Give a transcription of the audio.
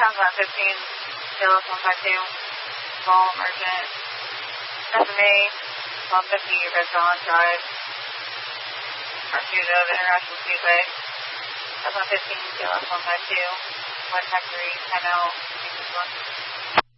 Sounds 115, Phyllis 152, small emergent, SMA 150, Red Dawn Drive, pursuit of International Speedway, Sounds 115, Phyllis 152, 1 Factory, timeout, 661.